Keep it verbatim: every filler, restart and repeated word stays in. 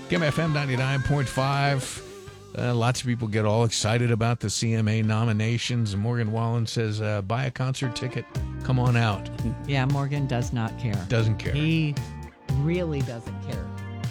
Kim F M ninety-nine point five. Uh, lots of people get all excited about the C M A nominations. Morgan Wallen says, uh, buy a concert ticket. Come on out. Yeah, Morgan does not care. Doesn't care. He really doesn't care.